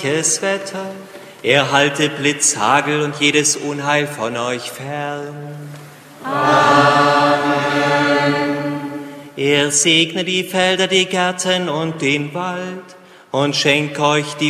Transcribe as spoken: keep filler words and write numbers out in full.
Wetter, er halte Blitz, Hagel und jedes Unheil von euch fern. Amen. Er segne die Felder, die Gärten und den Wald und schenke euch die